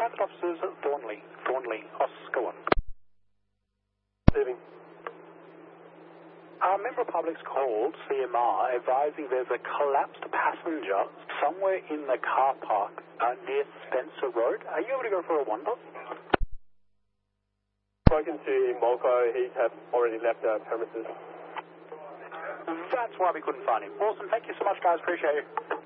Transit Officers Thornley, Oscar 1. Receiving. A member of public's called CMR advising there's a collapsed passenger somewhere in the car park near Spencer Road. Are you able to go for a wander? Spoken to Molko, he has already left the premises. That's why we couldn't find him. Awesome, thank you so much guys, appreciate you.